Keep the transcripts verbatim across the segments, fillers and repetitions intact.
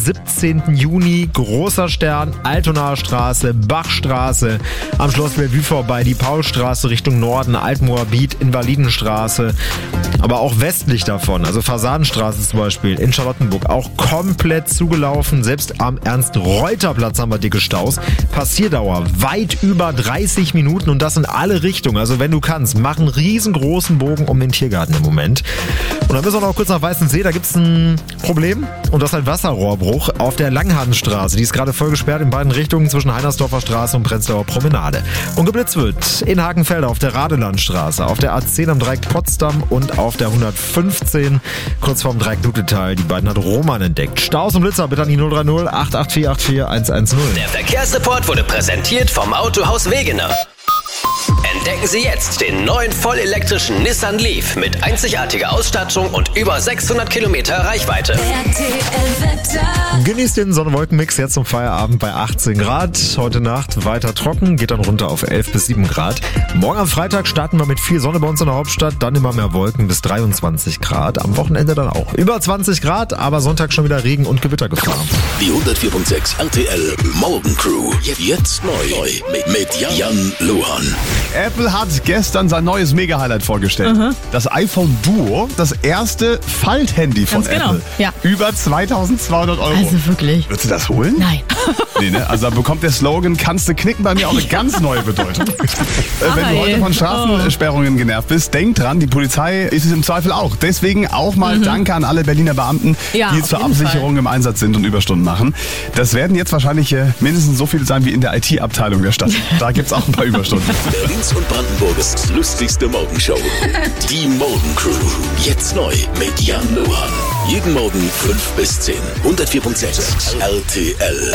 siebzehnten Juni. Großer Stern, Altonaer Straße, Bachstraße, am Schloss Bellevue vorbei, die Paulstraße Richtung Norden, Altmoabit, Invalidenstraße. Aber auch westlich davon, also Fasanenstraße zum Beispiel, in Charlottenburg, auch komplett zugelaufen. Selbst am Ernst-Reuter-Platz haben wir dicke Staus. Passierdauer weit über dreißig Minuten und das in alle Richtungen. Also wenn du kannst, mach einen riesengroßen Bogen um den Tiergarten im Moment. Und dann müssen wir noch kurz nach Weißensee, da gibt's ein Problem und das ist ein Wasserrohrbruch auf der Langhadenstraße. Die ist gerade voll gesperrt in beiden Richtungen zwischen Heinersdorfer Straße und Prenzlauer Promenade. Und geblitzt wird in Hakenfelde auf der Radelandstraße, auf der A zehn am Dreieck Potsdam und auf der hundertfünfzehn kurz vorm Dreieck Lutetal. Die beiden hat Roman entdeckt. Staus und Blitzer bitte an die null drei null acht acht vier acht vier eins eins null. Der Verkehrsreport wurde präsentiert vom Autohaus Wegener. Entdecken Sie jetzt den neuen vollelektrischen Nissan Leaf mit einzigartiger Ausstattung und über sechshundert Kilometer Reichweite. R T L-Wetter. Genießt den Sonne-Wolken-Mix jetzt zum Feierabend bei achtzehn Grad. Heute Nacht weiter trocken, geht dann runter auf elf bis sieben Grad. Morgen am Freitag starten wir mit viel Sonne bei uns in der Hauptstadt, dann immer mehr Wolken bis dreiundzwanzig Grad. Am Wochenende dann auch über zwanzig Grad, aber Sonntag schon wieder Regen- und Gewittergefahr. Die hundertvier Komma sechs R T L Morgencrew. Jetzt neu mit, mit Jan Luhan. Apple hat gestern sein neues Mega-Highlight vorgestellt. Mhm. Das iPhone Duo, das erste Falthandy von Ganz genau, Apple. ja. Über zweitausendzweihundert Euro. Also wirklich. Würdest du das holen? Nein. Nee, ne? Also da bekommt der Slogan "Kannst du knicken" bei mir auch eine ganz neue Bedeutung. äh, wenn du heute von Straßensperrungen genervt bist, denk dran, die Polizei ist es im Zweifel auch. Deswegen auch mal mhm. Danke an alle Berliner Beamten, ja, die zur Absicherung Fall. im Einsatz sind und Überstunden machen. Das werden jetzt wahrscheinlich äh, mindestens so viele sein wie in der I T-Abteilung der Stadt. Da gibt's auch ein paar Überstunden. Berlins und Brandenburgs lustigste Morgenshow. Die Morgencrew. Jetzt neu mit Jan Luhan. Jeden Morgen fünf bis zehn. hundertvier Komma sechs R T L.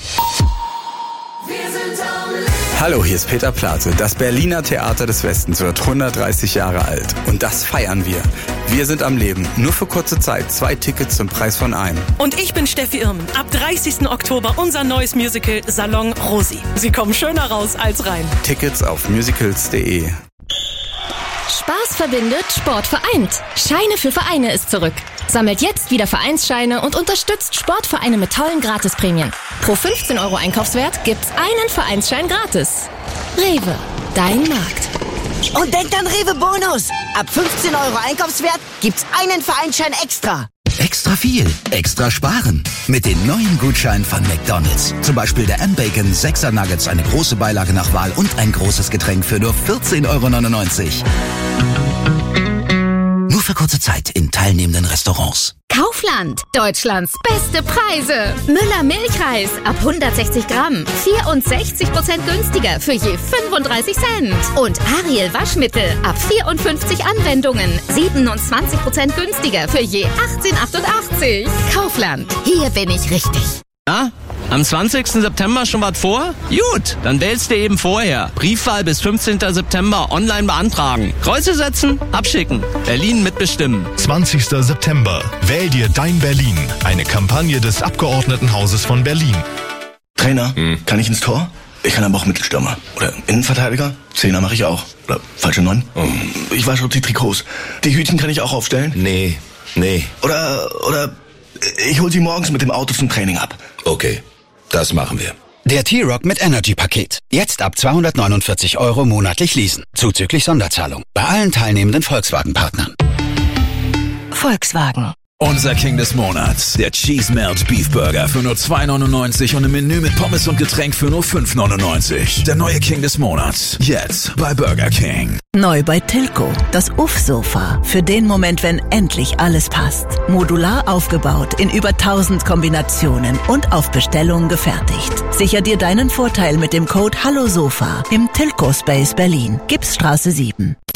Hallo, hier ist Peter Plate. Das Berliner Theater des Westens wird hundertdreißig Jahre alt. Und das feiern wir. Wir sind am Leben. Nur für kurze Zeit. Zwei Tickets zum Preis von einem. Und ich bin Steffi Irmen. Ab dreißigsten Oktober unser neues Musical Salon Rosi. Sie kommen schöner raus als rein. Tickets auf musicals punkt de. Spaß verbindet, Sport vereint. Scheine für Vereine ist zurück. Sammelt jetzt wieder Vereinsscheine und unterstützt Sportvereine mit tollen Gratisprämien. Pro fünfzehn Euro Einkaufswert gibt's einen Vereinsschein gratis. Rewe, dein Markt. Und denkt an Rewe Bonus. Ab fünfzehn Euro Einkaufswert gibt's einen Vereinsschein extra. Extra viel, extra sparen. Mit den neuen Gutscheinen von McDonald's. Zum Beispiel der M-Bacon sechser Nuggets, eine große Beilage nach Wahl und ein großes Getränk für nur vierzehn Euro neunundneunzig. Nur für kurze Zeit in teilnehmenden Restaurants. Kaufland, Deutschlands beste Preise. Müller Milchreis ab hundertsechzig Gramm, vierundsechzig Prozent günstiger für je fünfunddreißig Cent. Und Ariel Waschmittel ab vierundfünfzig Anwendungen, siebenundzwanzig Prozent günstiger für je achtzehn achtundachtzig. Kaufland, hier bin ich richtig. Ah, am zwanzigsten September schon was vor? Gut, dann wählst du eben vorher. Briefwahl bis fünfzehnten September online beantragen. Kreuze setzen, abschicken. Berlin mitbestimmen. zwanzigsten September. Wähl dir dein Berlin. Eine Kampagne des Abgeordnetenhauses von Berlin. Trainer, hm. kann ich ins Tor? Ich kann aber auch Mittelstürmer. Oder Innenverteidiger? Zehner mache ich auch. Oder falsche Neun? Oh. Ich wasche auch die Trikots. Die Hütchen kann ich auch aufstellen? Nee, nee. Oder, oder... Ich hol sie morgens mit dem Auto zum Training ab. Okay, das machen wir. Der T-Rock mit Energy-Paket. Jetzt ab zweihundertneunundvierzig Euro monatlich leasen. Zuzüglich Sonderzahlung. Bei allen teilnehmenden Volkswagen-Partnern. Volkswagen. Unser King des Monats. Der Cheese Melt Beef Burger für nur zwei neunundneunzig und im Menü mit Pommes und Getränk für nur fünf neunundneunzig. Der neue King des Monats. Jetzt bei Burger King. Neu bei Tilco. Das Uff-Sofa. Für den Moment, wenn endlich alles passt. Modular aufgebaut in über tausend Kombinationen und auf Bestellung gefertigt. Sicher dir deinen Vorteil mit dem Code HALLOSOFA im Tilco Space Berlin. Gipsstraße sieben.